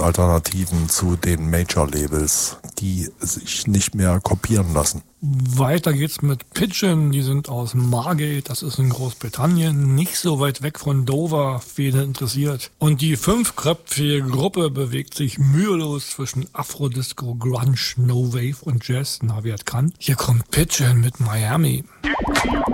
Alternativen zu den Major-Labels, die sich nicht mehr kopieren lassen. Weiter geht's mit Pigeon, die sind aus Margate, das ist in Großbritannien, nicht so weit weg von Dover, viele interessiert. Und die 5-köpfige Gruppe bewegt sich mühelos zwischen Afrodisco, Grunge, No Wave und Jazz, na wer kann. Hier kommt Pigeon mit Miami.